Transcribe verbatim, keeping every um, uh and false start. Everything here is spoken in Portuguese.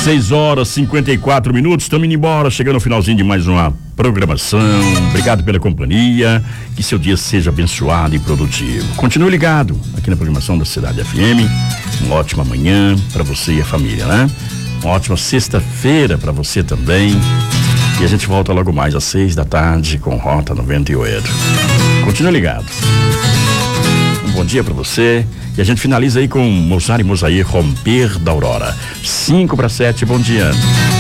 seis horas e cinquenta e quatro minutos, estamos indo embora, chegando ao finalzinho de mais uma programação. Obrigado pela companhia, que seu dia seja abençoado e produtivo. Continue ligado aqui na programação da Cidade F M. Uma ótima manhã para você e a família, né? Uma ótima sexta-feira para você também. E a gente volta logo mais às seis da tarde com Rota noventa e oito. Continue ligado. Um bom dia para você. E a gente finaliza aí com Mozart e Mosair, Romper da Aurora. Cinco para sete, bom dia.